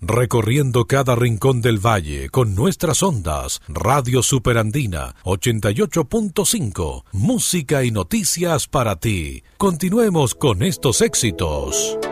Recorriendo cada rincón del valle con nuestras ondas, Radio Superandina 88.5, música y noticias para ti. Continuemos con estos éxitos.